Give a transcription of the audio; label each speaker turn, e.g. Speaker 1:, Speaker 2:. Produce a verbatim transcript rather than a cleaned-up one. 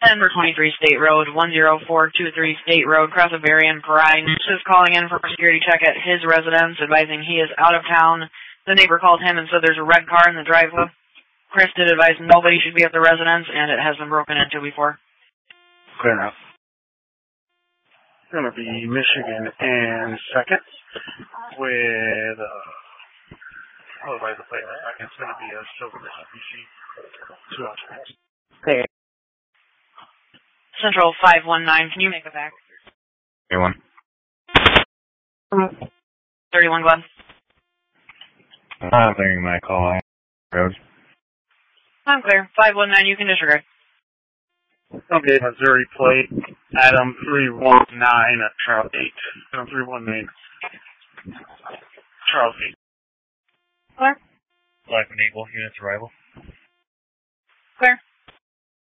Speaker 1: Denver twenty-three State Road, one zero four two three State Road, Crossavarian, Pariah. Is calling in for a security check at his residence, advising he is out of town. The neighbor called him and said there's a red car in the driveway. Chris did advise nobody should be at the residence, and it has been broken into before.
Speaker 2: Clear enough. Going to be Michigan and second with, uh, oh, by the way, it's going to be a silver Mitsubishi two oh six.
Speaker 1: Okay. Central five one nine, can you make it back?
Speaker 3: thirty-one.
Speaker 1: thirty-one, Glenn.
Speaker 3: I'm clearing my call. Road.
Speaker 1: I'm clear. five one nine, you can disregard.
Speaker 2: Okay, Missouri plate, Adam three one nine at Charles eight. Adam three one nine. Charles eight.
Speaker 1: Clear.
Speaker 3: Black and Eagle, units arrival.
Speaker 1: Clear.